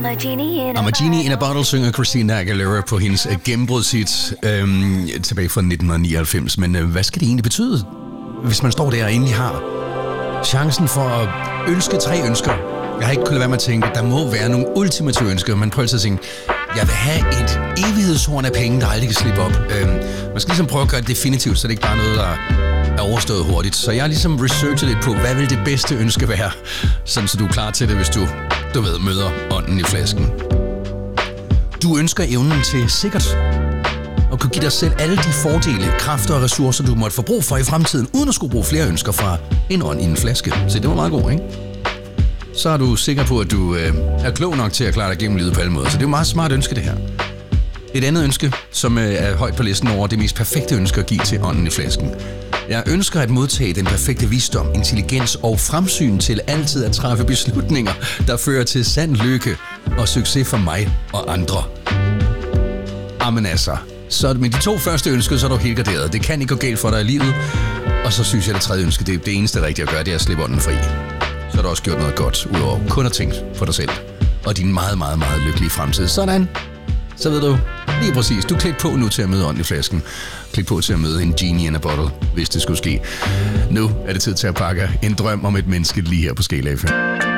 I'm a Genie in a Bottle synger Christina Aguilera på hendes gennembrudshit tilbage fra 1999. Men hvad skal det egentlig betyde, hvis man står der og egentlig har chancen for at ønske 3 ønsker? Jeg har ikke kunnet lade være med at tænke, at der må være nogle ultimative ønsker. Man prøver at tænke, jeg vil have et evighedshorn af penge, der aldrig kan slippe op. Man skal ligesom prøve at gøre det definitivt, så det ikke bare er noget, der er overstået hurtigt. Så jeg har ligesom researchet lidt på, hvad vil det bedste ønske være, sådan så du er klar til det, hvis du ved, møder ånden i flasken. Du ønsker evnen til sikkert at kunne give dig selv alle de fordele, kræfter og ressourcer, du måtte få brug for i fremtiden, uden at skulle bruge flere ønsker fra en ånd i en flaske. Så det var meget godt, ikke? Så er du sikker på, at du er klog nok til at klare dig gennem livet på alle måder. Så det er jo meget smart ønske, det her. Et andet ønske, som er højt på listen over det mest perfekte ønske at give til ånden i flasken. Jeg ønsker at modtage den perfekte visdom, intelligens og fremsyn til altid at træffe beslutninger, der fører til sand lykke og succes for mig og andre. Amen altså. Så med de 2 første ønsker, så er du helt garderet. Det kan ikke gå galt for dig i livet. Og så synes jeg, at det 3. ønske, det eneste rigtige at gøre, det er at slippe ånden fri. Så har du også gjort noget godt, udover kun at tænke på dig selv og din meget, meget, meget lykkelige fremtid. Sådan. Så ved du lige præcis. Du klik på nu til at møde ånden i flasken. Klik på til at møde en Genie in a Bottle, hvis det skulle ske. Nu er det tid til at pakke en drøm om et menneske lige her på Scala FM.